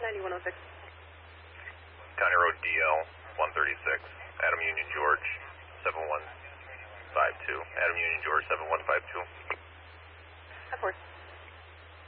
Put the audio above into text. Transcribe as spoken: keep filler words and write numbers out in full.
ninety-one oh six. County Road D L one thirty-six, Adam Union George seven one five two, Adam Union George seven one five two. Of course.